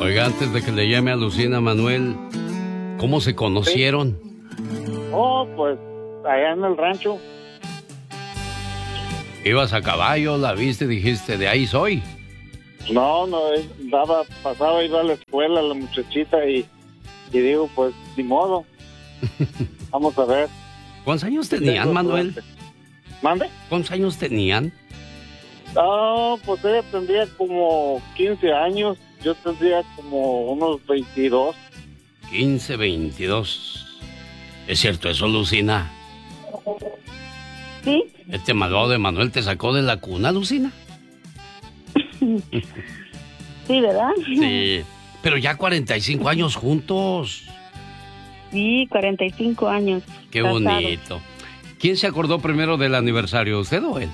Oiga, antes de que le llame a Lucina, Manuel, ¿cómo se conocieron? Oh, pues allá en el rancho. ¿Ibas a caballo, la viste y dijiste, de ahí soy? No, pasaba, iba a la escuela la muchachita y digo, pues, ni modo. Vamos a ver. ¿Cuántos años tenían, Manuel? ¿Mande? ¿Cuántos años tenían? Pues ella tendría como 15 años, yo tendría como unos 22. 15, 22. ¿Es cierto eso, Lucina? Sí. ¿Este malvado de Manuel te sacó de la cuna, Lucina? Sí, ¿verdad? Sí, pero ya 45 años juntos. Sí, 45 años. Qué casados. bonito. ¿Quién se acordó primero del aniversario, usted o él?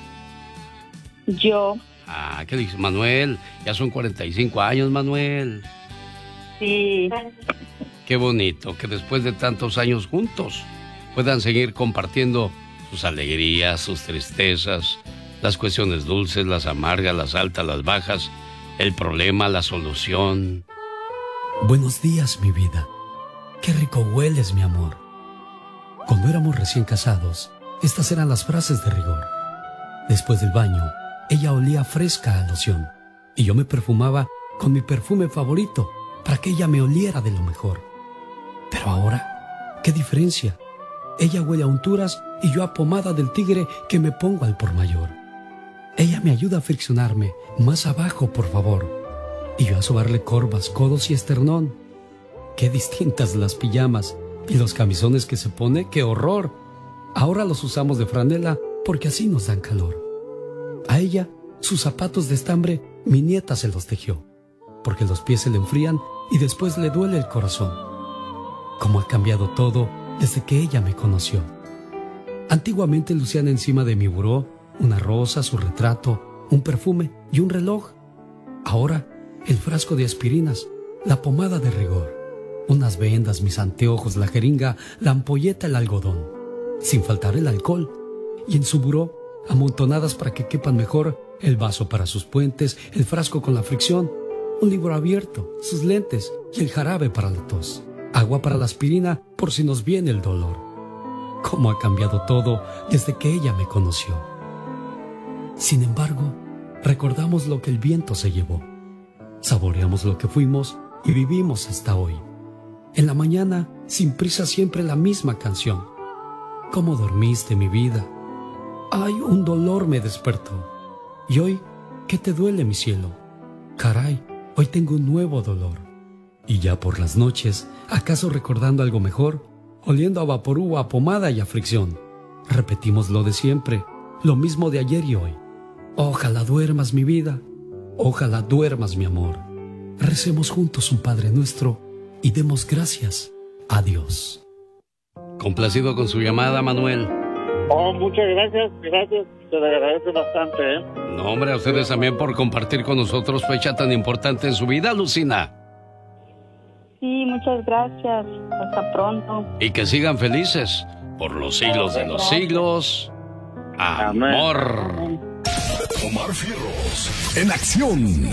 Yo. Ah, ¿qué dices, Manuel? Ya son 45 años, Manuel. Sí. Qué bonito que después de tantos años juntos puedan seguir compartiendo sus alegrías, sus tristezas, las cuestiones dulces, las amargas, las altas, las bajas, el problema, la solución. Buenos días, mi vida. Qué rico hueles, mi amor. Cuando éramos recién casados, estas eran las frases de rigor. Después del baño, ella olía fresca a loción y yo me perfumaba con mi perfume favorito para que ella me oliera de lo mejor. Pero ahora, ¿qué diferencia? Ella huele a unturas y yo a pomada del tigre que me pongo al por mayor. Ella me ayuda a friccionarme más abajo, por favor, y yo a sobarle corvas, codos y esternón. Qué distintas las pijamas y los camisones que se pone, qué horror. Ahora los usamos de franela porque así nos dan calor. A ella, sus zapatos de estambre, mi nieta se los tejió, porque los pies se le enfrían y después le duele el corazón. Cómo ha cambiado todo desde que ella me conoció. Antiguamente lucían encima de mi buró una rosa, su retrato, un perfume y un reloj. Ahora, el frasco de aspirinas, la pomada de rigor, unas vendas, mis anteojos, la jeringa, la ampolleta, el algodón, sin faltar el alcohol. Y en su buró, amontonadas para que quepan mejor, el vaso para sus puentes, el frasco con la fricción, un libro abierto, sus lentes y el jarabe para la tos, agua para la aspirina por si nos viene el dolor. Cómo ha cambiado todo desde que ella me conoció. Sin embargo, recordamos lo que el viento se llevó, saboreamos lo que fuimos y vivimos hasta hoy. En la mañana, sin prisa, siempre la misma canción. ¿Cómo dormiste, mi vida? Ay, un dolor me despertó. Y hoy, ¿qué te duele, mi cielo? Caray, hoy tengo un nuevo dolor. Y ya por las noches, ¿acaso recordando algo mejor? Oliendo a vaporú, a pomada y a fricción. Repetimos lo de siempre, lo mismo de ayer y hoy. Ojalá duermas, mi vida. Ojalá duermas, mi amor. Recemos juntos un Padre Nuestro y demos gracias a Dios. Complacido con su llamada, Manuel. Oh, muchas gracias, se le agradece bastante, ¿eh? No, hombre, a ustedes también por compartir con nosotros fecha tan importante en su vida, Lucina. Sí, muchas gracias. Hasta pronto. Y que sigan felices por los siglos de los siglos. Amor. Omar Fierros, en acción.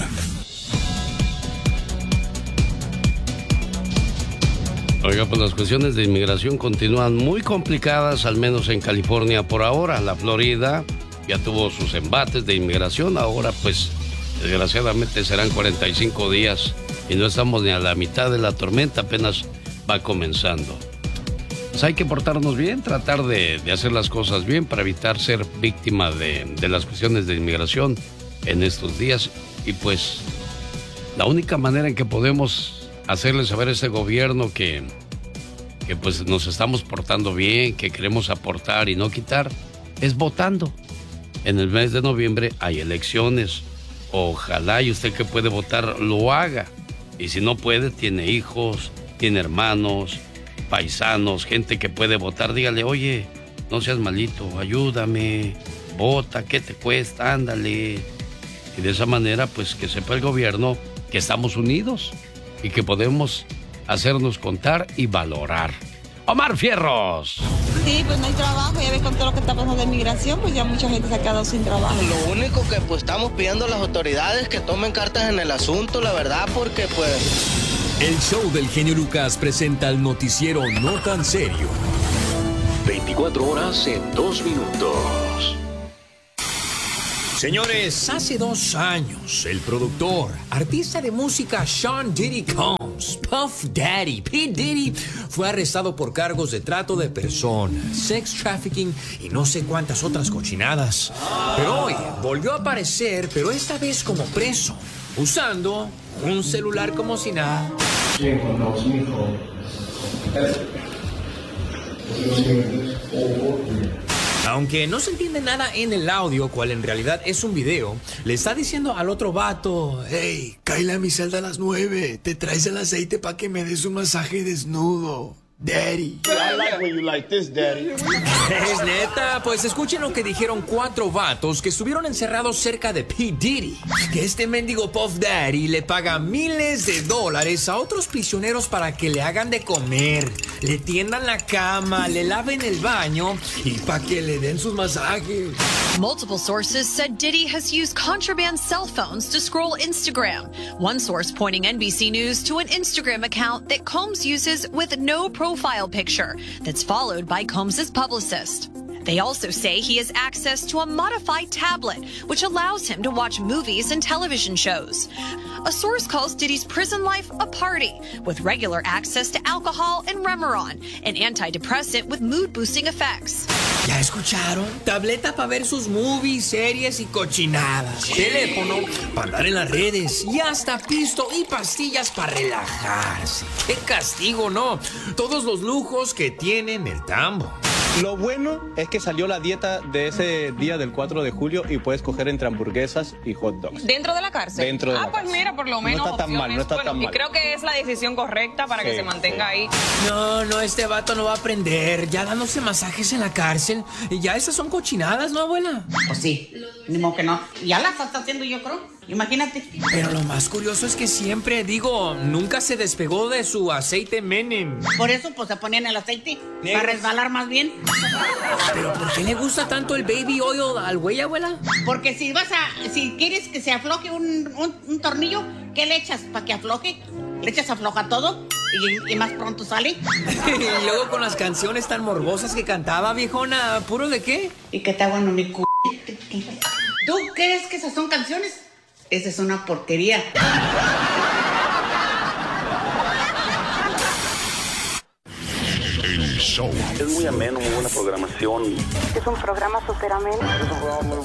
Oiga, pues las cuestiones de inmigración continúan muy complicadas, al menos en California por ahora. La Florida ya tuvo sus embates de inmigración, ahora pues desgraciadamente serán 45 días y no estamos ni a la mitad de la tormenta, apenas va comenzando. Pues hay que portarnos bien, tratar de hacer las cosas bien para evitar ser víctima de las cuestiones de inmigración en estos días. Y pues la única manera en que podemos hacerle saber a este gobierno que pues nos estamos portando bien, que queremos aportar y no quitar, es votando. En el mes de noviembre hay elecciones. Ojalá y usted que puede votar lo haga. Y si no puede, tiene hijos, tiene hermanos, paisanos, gente que puede votar, dígale, oye, no seas malito, ayúdame, vota, ¿qué te cuesta? Ándale. Y de esa manera, pues que sepa el gobierno que estamos unidos y que podemos hacernos contar y valorar. ¡Omar Fierros! Sí, pues no hay trabajo, ya ves con todo lo que está pasando de migración, pues ya mucha gente se ha quedado sin trabajo. Lo único que pues estamos pidiendo a las autoridades que tomen cartas en el asunto, la verdad, porque pues... El show del genio Lucas presenta el noticiero No Tan Serio. 24 horas en 2 minutos. Señores, hace 2 años, el productor, artista de música Sean Diddy Combs, Puff Daddy, P. Diddy, fue arrestado por cargos de trato de personas, sex trafficking y no sé cuántas otras cochinadas. Pero hoy volvió a aparecer, pero esta vez como preso, usando un celular como si nada. Aunque no se entiende nada en el audio, cual en realidad es un video, le está diciendo al otro vato: hey, cáele a mi celda a las 9, te traes el aceite para que me des un masaje desnudo. Daddy. I like when you like this, daddy. Es neta, pues escuchen lo que dijeron 4 vatos que estuvieron encerrados cerca de P. Diddy. Que este mendigo Puff Daddy le paga miles de dólares a otros prisioneros para que le hagan de comer, le tiendan la cama, le laven el baño y para que le den sus masajes. Multiple sources said Diddy has used contraband cell phones to scroll Instagram. One source pointing NBC News to an Instagram account that Combs uses with no profile picture that's followed by Combs' publicist. They also say he has access to a modified tablet, which allows him to watch movies and television shows. A source calls Diddy's prison life a party, with regular access to alcohol and Remeron, an antidepressant with mood-boosting effects. ¿Ya escucharon? Tableta para ver sus movies, series y cochinadas. Teléfono para andar en las redes. Y hasta pisto y pastillas para relajarse. ¡Qué castigo, no! Todos los lujos que tienen el tambo. Lo bueno es que salió la dieta de ese día del 4 de julio y puedes coger entre hamburguesas y hot dogs. ¿Dentro de la cárcel? Dentro de la pues cárcel. Mira, por lo menos no está tan mal, no está tan mal. Y creo que es la decisión correcta para que se mantenga ahí. No, este vato no va a aprender. Ya dándose masajes en la cárcel. Ya esas son cochinadas, ¿no, abuela? Pues sí, ni modo que no. Ya las está haciendo, yo creo. Imagínate. Pero lo más curioso es que siempre, nunca se despegó de su aceite Menem. Por eso, pues se ponían el aceite para resbalar más bien. ¿Pero por qué le gusta tanto el baby oil al güey, abuela? Porque si quieres que se afloje un tornillo, ¿qué le echas para que afloje? Le echas afloja todo y más pronto sale. Y luego con las canciones tan morbosas que cantaba, viejona, ¿puro de qué? Y que te hago en mi c... ¿Tú crees que esas son canciones? Esa es una porquería. El show. Es muy ameno, muy buena programación. Es un programa súper ameno. Es un programa muy